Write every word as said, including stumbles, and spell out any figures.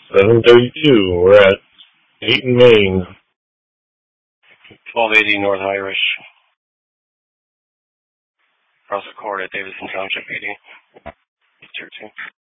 seven thirty-two. We're at eight in Maine. twelve eighty North Irish. Across the court at Davidson Township, eighty. Tier two.